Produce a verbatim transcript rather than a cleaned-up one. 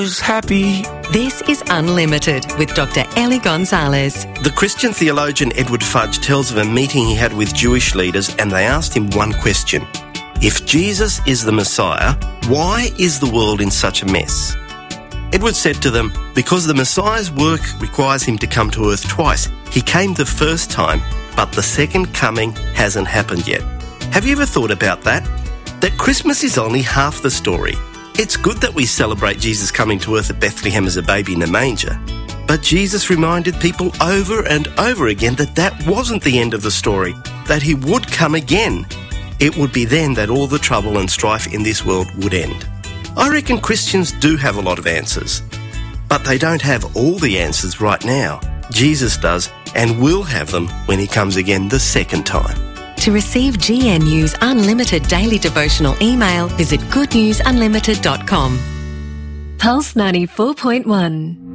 was happy. This is Unlimited with Doctor Ellie Gonzalez. The Christian theologian Edward Fudge tells of a meeting he had with Jewish leaders, and they asked him one question. If Jesus is the Messiah, why is the world in such a mess? Edward said to them, because the Messiah's work requires him to come to earth twice. He came the first time, but the second coming hasn't happened yet. Have you ever thought about that? That Christmas is only half the story. It's good that we celebrate Jesus coming to earth at Bethlehem as a baby in a manger. But Jesus reminded people over and over again that that wasn't the end of the story, that he would come again. It would be then that all the trouble and strife in this world would end. I reckon Christians do have a lot of answers, but they don't have all the answers right now. Jesus does, and will have them when he comes again the second time. To receive G N U's unlimited daily devotional email, visit good news unlimited dot com. Pulse ninety-four point one.